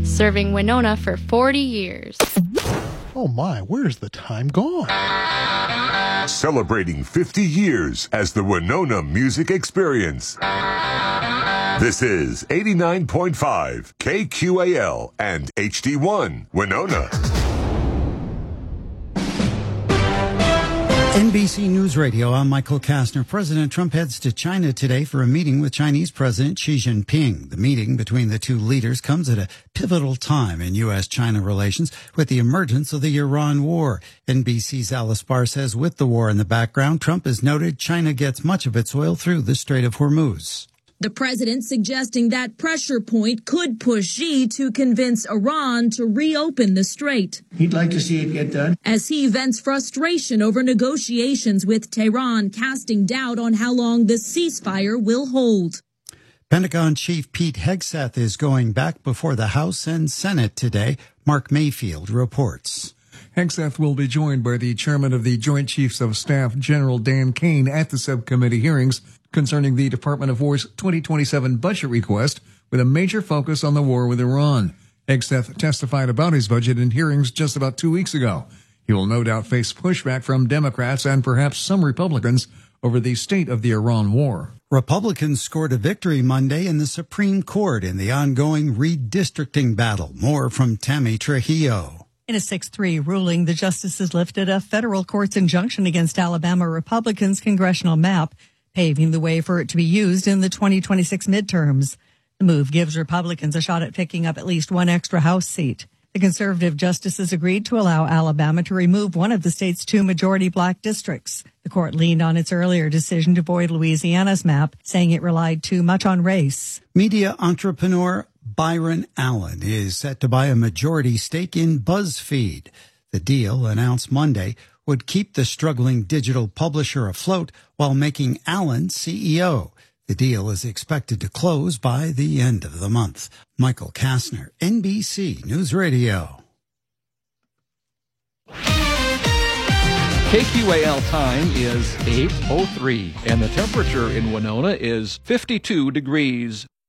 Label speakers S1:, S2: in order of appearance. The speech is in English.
S1: serving Winona for 40 years.
S2: Oh my, where's the time gone?
S3: Celebrating 50 years as the Winona Music Experience. This is 89.5 KQAL and HD1 Winona.
S4: NBC News Radio, I'm Michael Kastner. President Trump heads to China today for a meeting with Chinese President Xi Jinping. The meeting between the two leaders comes at a pivotal time in U.S.-China relations with the emergence of the Iran war. NBC's Alice Barr says with the war in the background, Trump has noted China gets much of its oil through the Strait of Hormuz.
S5: The president suggesting that pressure point could push Xi to convince Iran to reopen the strait.
S6: He'd like to see it get done.
S5: As he vents frustration over negotiations with Tehran, casting doubt on how long the ceasefire will hold.
S4: Pentagon Chief Pete Hegseth is going back before the House and Senate today. Mark Mayfield reports.
S7: Hegseth will be joined by the chairman of the Joint Chiefs of Staff, General Dan Kane, at the subcommittee hearings concerning the Department of War's 2027 budget request, with a major focus on the war with Iran. Hegseth testified about his budget in hearings just about 2 weeks ago. He will no doubt face pushback from Democrats and perhaps some Republicans over the state of the Iran war.
S4: Republicans scored a victory Monday in the Supreme Court in the ongoing redistricting battle. More from Tammy Trujillo.
S8: In a 6-3 ruling, the justices lifted a federal court's injunction against Alabama Republicans' congressional map, paving the way for it to be used in the 2026 midterms. The move gives Republicans a shot at picking up at least one extra House seat. The conservative justices agreed to allow Alabama to remove one of the state's 2 majority black districts. The court leaned on its earlier decision to void Louisiana's map, saying it relied too much on race.
S4: Media entrepreneur Byron Allen is set to buy a majority stake in BuzzFeed. The deal, announced Monday, would keep the struggling digital publisher afloat while making Allen CEO. The deal is expected to close by the end of the month. Michael Kastner, NBC News Radio.
S9: KQAL time is 8:03, and the temperature in Winona is 52 degrees.